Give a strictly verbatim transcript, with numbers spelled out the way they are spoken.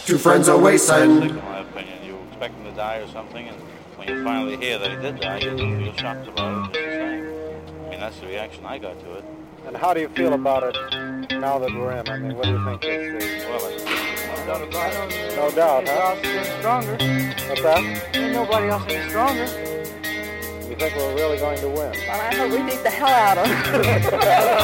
two friends away, son. In my opinion, you expect him to die or something, and when you finally hear that he did die, you feel shocked about it just the same. I mean, that's the reaction I got to it. And how do you feel about it now that we're in? I mean, what do you think is the... Well, it's no doubt about it. No doubt, huh? Nobody else is stronger. What's that? Ain't nobody else any stronger. You think we're really going to win? Well, I hope we beat the hell out of them.